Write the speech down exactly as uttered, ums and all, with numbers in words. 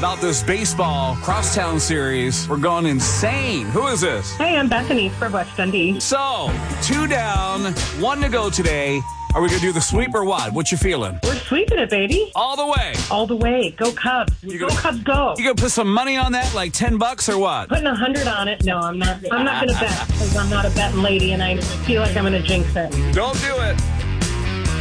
about this baseball crosstown series. We're going insane. Who is this? Hey, I'm Bethany for West Dundee. So, two down, one to go today. Are we going to do the sweep or what? What you feeling? We're sweeping it, baby. All the way. All the way. Go Cubs. You go gonna- Cubs, go. You going to put some money on that, like ten bucks or what? Putting a hundred on it? No, I'm not. I'm not going to bet because I'm not a betting lady, and I feel like I'm going to jinx it. Don't do it.